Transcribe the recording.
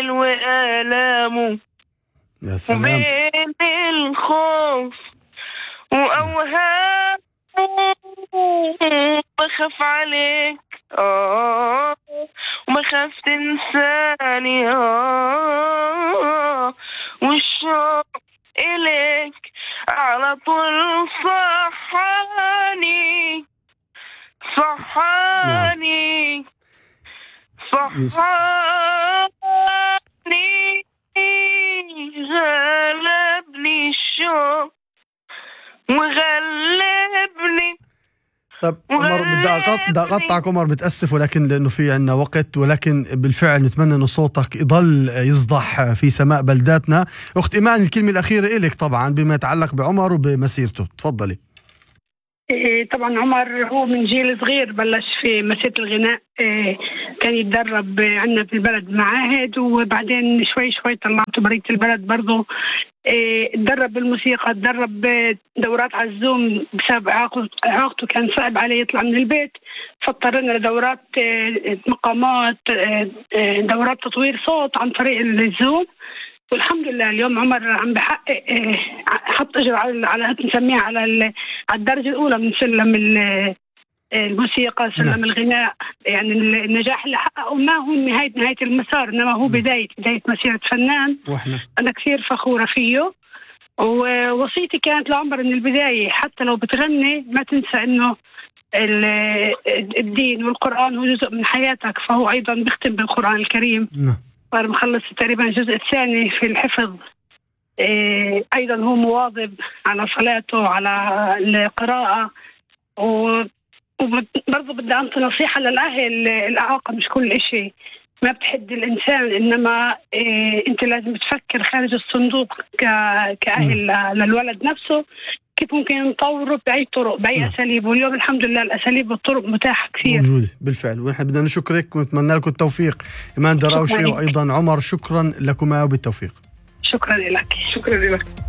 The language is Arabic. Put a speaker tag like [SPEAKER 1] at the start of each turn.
[SPEAKER 1] الليل وآلامه،
[SPEAKER 2] يا سلام.
[SPEAKER 1] وبين الخوف وأوهامه بخاف عليك وبخاف تنساني والشوق إليك على طول صحاني غلبني الشوق وغلبني.
[SPEAKER 2] طب عمر، بدي أقطعك عمر، بتأسف، ولكن لأنه في عنا وقت، ولكن بالفعل نتمنى أن صوتك يضل يصدح في سماء بلداتنا. أخت إيمان، الكلمة الأخيرة إليك طبعا بما يتعلق بعمر وبمسيرته، تفضلي.
[SPEAKER 3] طبعا عمر هو من جيل صغير بلش في مسيرة الغناء. كان يتدرب عندنا في البلد معاهد، وبعدين شوي شوي طلعته برية البلد برضه. تدرب بالموسيقى، تدرب دورات على الزوم بسبب إعاقته، كان صعب عليه يطلع من البيت، فاضطرنا لدورات مقامات، دورات تطوير صوت عن طريق الزوم. والحمد لله اليوم عمر عم بحقق، حط اجر على نسميها على الدرجه الاولى من سلم الموسيقى، سلم الغناء. يعني النجاح اللي حققه ما هو نهايه المسار، انما هو بدايه مسيره فنان. انا كثير فخوره فيه. ووصيتي كانت لعمر من البدايه، حتى لو بتغني ما تنسى انه الدين والقران هو جزء من حياتك. فهو ايضا بيختم بالقران الكريم. صار مخلص تقريبا الجزء الثاني في الحفظ. أيضا هو مواظب على صلاته، على القراءة. وبرضه بدي أنطي نصيحة للأهل، الإعاقة مش كل إشي، ما بتحد الإنسان، إنما أنت لازم تفكر خارج الصندوق كأهل للولد نفسه، كيف ممكن نطوره بأي طرق، بأي أساليب. واليوم الحمد لله الأساليب والطرق متاحة كثير
[SPEAKER 2] موجودة بالفعل، ونحن بدنا نشكرك ونتمنى لكم التوفيق. إيمان دراوشي وأيضا عمر، شكرا لكما وبالتوفيق.
[SPEAKER 3] شكرا لك.